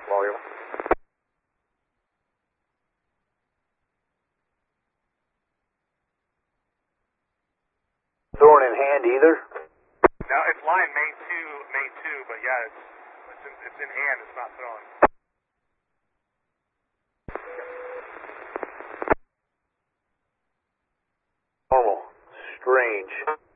volume. Throwing in hand either? No, it's line main 2, but yeah, it's in hand, it's not throwing. Normal. Strange.